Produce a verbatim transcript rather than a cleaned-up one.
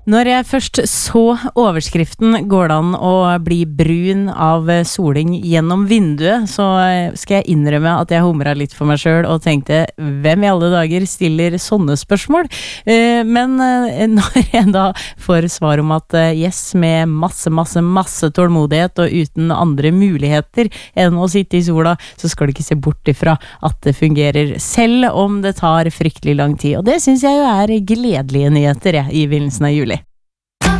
Når jeg først så overskriften går det an å bli brun av soling gjennom vinduet, så skal jeg innrømme at jeg humret litt for meg selv og tenkte, hvem i alle dager stiller sånne spørsmål? Men når jeg da får svar om at yes, med masse, masse, masse tålmodighet og uten andre muligheter enn å sitte i sola, så skal du ikke se bort ifra at det fungerer, selv om det tar fryktelig lang tid. Og det synes jeg jo er gledelige nyheter, jeg, i begynnelsen av juli.